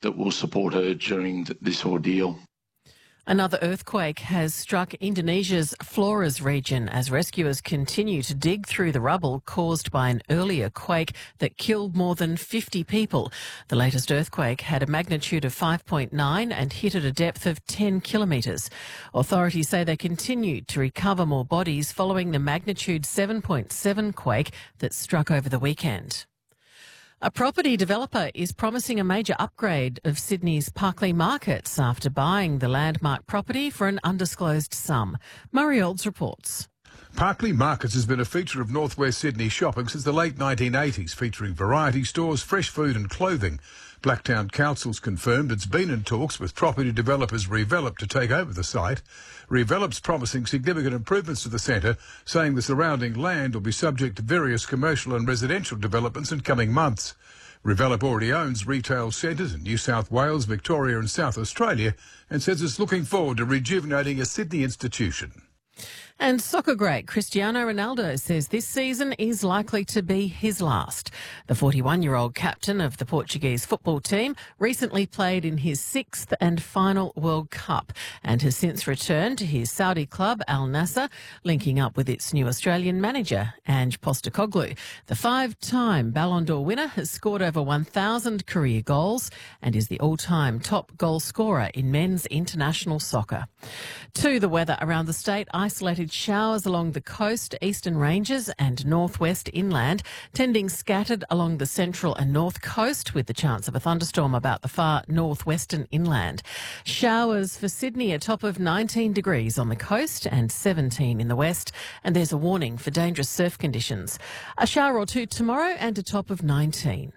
that will support her during this ordeal. Another earthquake has struck Indonesia's Flores region as rescuers continue to dig through the rubble caused by an earlier quake that killed more than 50 people. The latest earthquake had a magnitude of 5.9 and hit at a depth of 10 kilometres. Authorities say they continued to recover more bodies following the magnitude 7.7 quake that struck over the weekend. A property developer is promising a major upgrade of Sydney's Parkley markets after buying the landmark property for an undisclosed sum. Murray Olds reports. Parkley Markets has been a feature of northwest Sydney shopping since the late 1980s, featuring variety stores, fresh food and clothing. Blacktown Council's confirmed it's been in talks with property developers Revelop to take over the site. Revelop's promising significant improvements to the centre, saying the surrounding land will be subject to various commercial and residential developments in coming months. Revelop already owns retail centres in New South Wales, Victoria and South Australia and says it's looking forward to rejuvenating a Sydney institution. And soccer great Cristiano Ronaldo says this season is likely to be his last. The 41-year-old captain of the Portuguese football team recently played in his sixth and final World Cup and has since returned to his Saudi club Al Nassr, linking up with its new Australian manager, Ange Postecoglou. The five-time Ballon d'Or winner has scored over 1,000 career goals and is the all-time top goal scorer in men's international soccer. To the weather around the state, isolated showers along the coast, eastern ranges and northwest inland, tending scattered along the central and north coast with the chance of a thunderstorm about the far northwestern inland. Showers for Sydney, a top of 19 degrees on the coast and 17 in the west, and there's a warning for dangerous surf conditions. A shower or two tomorrow and a top of 19.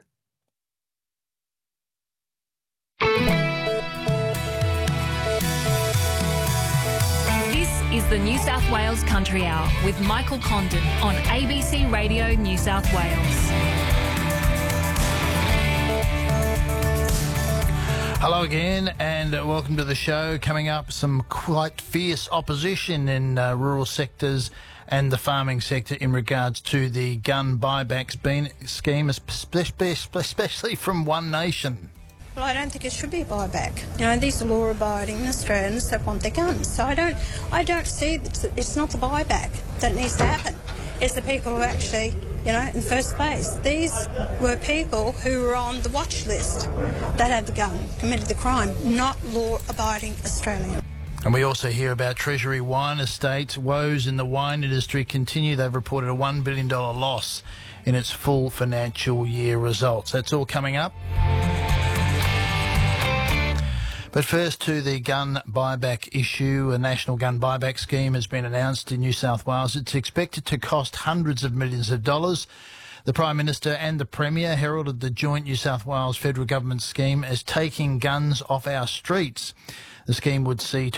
Is the New South Wales Country Hour with Michael Condon on ABC Radio New South Wales. Hello again and welcome to the show. Coming up, some quite fierce opposition in rural sectors and the farming sector in regards to the gun buyback scheme, especially from One Nation. Well, I don't think it should be a buyback. You know, these are law-abiding Australians that want their guns. So I don't see that it's not the buyback that needs to happen. It's the people who actually, you know, in the first place. These were people who were on the watch list that had the gun, committed the crime, not law-abiding Australians. And we also hear about Treasury wine estates. Woes in the wine industry continue. They've reported a $1 billion loss in its full financial year results. That's all coming up. But first to the gun buyback issue. A national gun buyback scheme has been announced in New South Wales. It's expected to cost hundreds of millions of dollars. The Prime Minister and the Premier heralded the joint New South Wales federal government scheme as taking guns off our streets. The scheme would see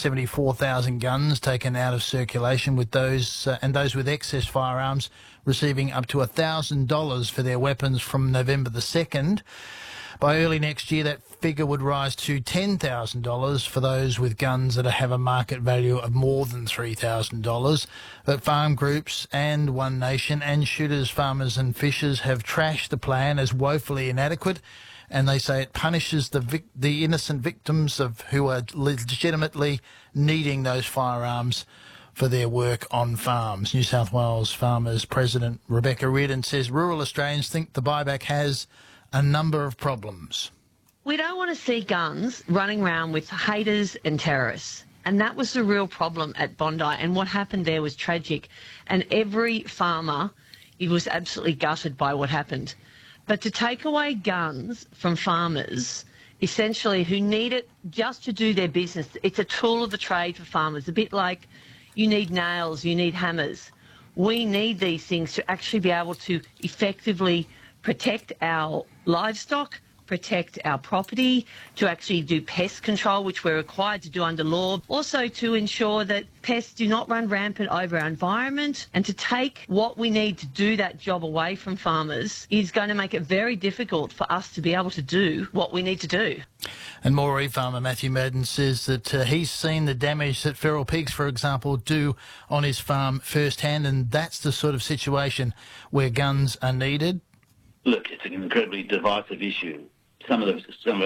274,000 guns taken out of circulation, with those with excess firearms receiving up to $1,000 for their weapons from November the 2nd. By early next year, that figure would rise to $10,000 for those with guns that have a market value of more than $3,000. But farm groups and One Nation and shooters, farmers and fishers have trashed the plan as woefully inadequate, and they say it punishes the innocent victims of who are legitimately needing those firearms for their work on farms. New South Wales Farmers President Rebecca Reardon says rural Australians think the buyback has a number of problems. We don't want to see guns running around with haters and terrorists. And that was the real problem at Bondi. And what happened there was tragic. And every farmer, he was absolutely gutted by what happened. But to take away guns from farmers, essentially, who need it just to do their business, it's a tool of the trade for farmers, a bit like you need nails, you need hammers. We need these things to actually be able to effectively protect our livestock, protect our property, to actually do pest control, which we're required to do under law. Also to ensure that pests do not run rampant over our environment, and to take what we need to do that job away from farmers is going to make it very difficult for us to be able to do what we need to do. And Moree farmer Matthew Madden says that he's seen the damage that feral pigs, for example, do on his farm firsthand, and that's the sort of situation where guns are needed. Look, it's an incredibly divisive issue. Some of